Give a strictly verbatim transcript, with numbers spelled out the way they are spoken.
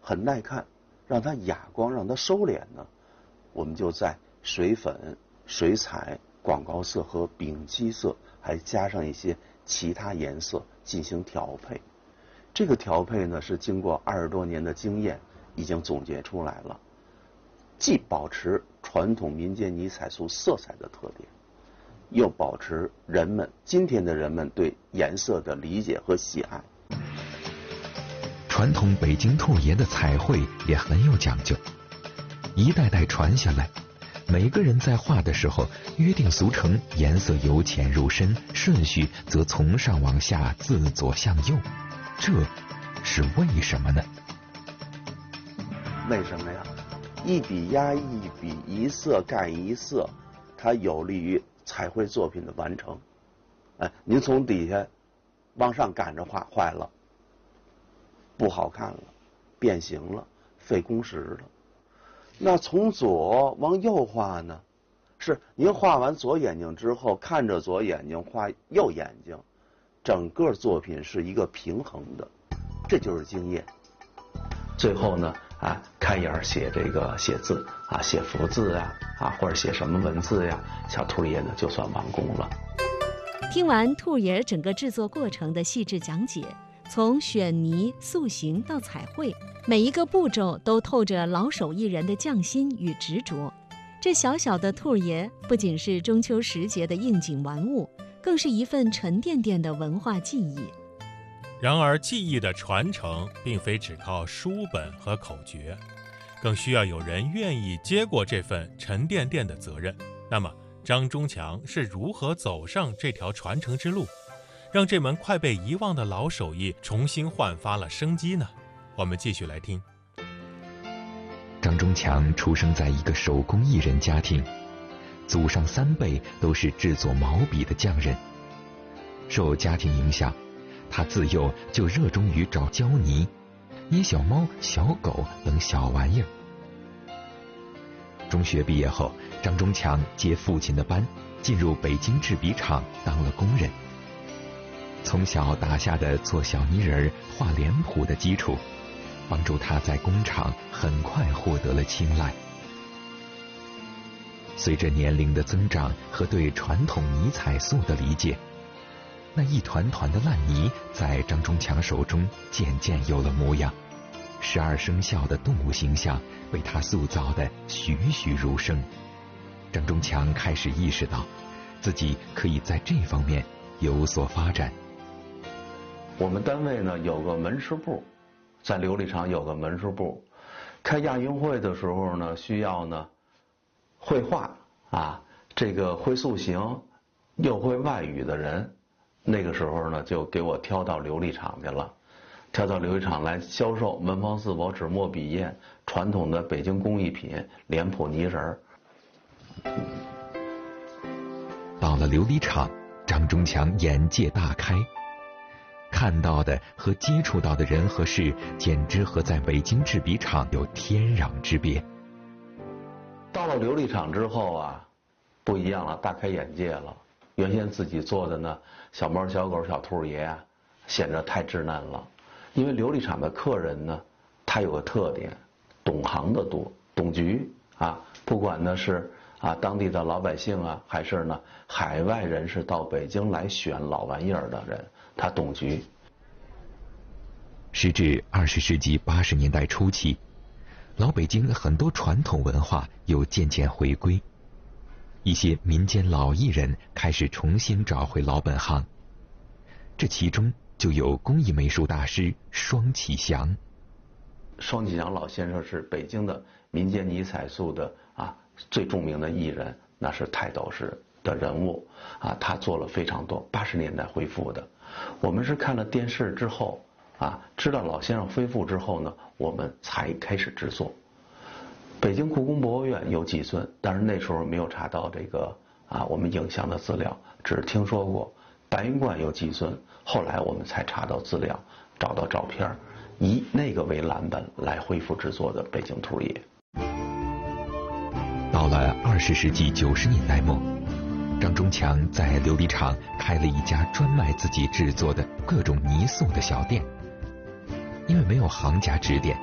很耐看，让它哑光，让它收敛呢，我们就在水粉、水彩、广告色和丙基色，还加上一些其他颜色进行调配。这个调配呢，是经过二十多年的经验已经总结出来了，既保持传统民间泥彩素色彩的特点，又保持人们今天的人们对颜色的理解和喜爱。 传统北京兔爷的彩绘也很有讲究，一代代传下来，每个人在画的时候约定俗成，颜色由浅入深，顺序则从上往下，自左向右，这是为什么呢？ 为什么呀？一笔压一笔，一色盖一色，它有利于彩绘作品的完成。哎，您从底下往上赶着画，坏了，不好看了，变形了，费工时了。那从左往右画呢？是您画完左眼睛之后，看着左眼睛画右眼睛，整个作品是一个平衡的，这就是经验。最后呢，啊，开眼写这个写字啊，写福字啊，啊或者写什么文字呀，小兔爷呢就算完工了。 听完兔爷整个制作过程的细致讲解，从选泥、塑形到彩绘，每一个步骤都透着老手艺人的匠心与执着。这小小的兔爷不仅是中秋时节的应景玩物，更是一份沉甸甸的文化记忆。 然而，技艺的传承并非只靠书本和口诀，更需要有人愿意接过这份沉甸甸的责任。那么，张忠强是如何走上这条传承之路，让这门快被遗忘的老手艺重新焕发了生机呢？我们继续来听。 张忠强出生在一个手工艺人家庭，祖上三辈都是制作毛笔的匠人。受家庭影响，他自幼就热衷于找胶泥、捏小猫、小狗等小玩意儿。中学毕业后，张忠强接父亲的班，进入北京制笔厂当了工人。从小打下的做小泥人、画脸谱的基础，帮助他在工厂很快获得了青睐。随着年龄的增长和对传统泥彩素的理解，那一团团的烂泥在张忠强手中渐渐有了模样，十二生肖的动物形象被他塑造得栩栩如生。张忠强开始意识到自己可以在这方面有所发展。 我们单位呢有个门市部，在琉璃厂有个门市部，开亚运会的时候呢，需要呢绘画啊，这个会塑形又会外语的人，那个时候呢就给我挑到琉璃厂去了，挑到琉璃厂来销售文房四宝、纸墨笔砚、传统的北京工艺品、脸谱泥人。 到了琉璃厂，张忠强眼界大开，看到的和接触到的人和事，简直和在北京制笔厂有天壤之别。 到了琉璃厂之后啊，不一样了，大开眼界了。原先自己做的呢，小猫、小狗、小兔爷啊，显得太稚嫩了。因为琉璃厂的客人呢，他有个特点，懂行的多，懂局啊。不管呢是啊当地的老百姓啊，还是呢海外人士到北京来选老玩意儿的人，他懂局。 时至二十世纪八十年代初期，老北京很多传统文化又渐渐回归，一些民间老艺人开始重新找回老本行，这其中就有工艺美术大师双启祥。 双启祥老先生是北京的民间泥彩素的啊最著名的艺人，那是泰斗式的人物啊，他做了非常多，八十年代恢复的。我们是看了电视之后啊，知道老先生恢复之后呢，我们才开始制作。北京故宫博物院有几尊，但是那时候没有查到这个啊我们影像的资料，只是听说过。白云观有几尊，后来我们才查到资料，找到照片，以那个为蓝本来恢复制作的北京兔爷。 到了二十世纪九十年代末，张忠强在琉璃厂开了一家专卖自己制作的各种泥塑的小店。因为没有行家指点，